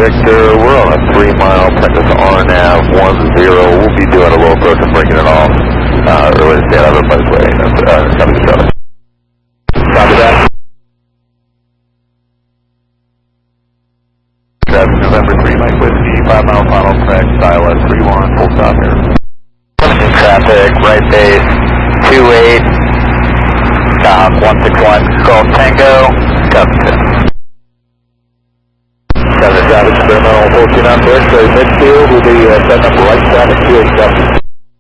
Victor, we're on a 3 mile practice RNAV 10. We'll be doing a low approach and breaking it off early to stay out of everybody's way. Copy the shuttle. Copy that. November 3 Mike Whiskey, 5 mile final correct, ILS 31, full stop here. Limited traffic, right base, 28, 161, Golf Tango, Covington. Traffic, experimental 14 on bridge, so midfield will be setting up right traffic 287.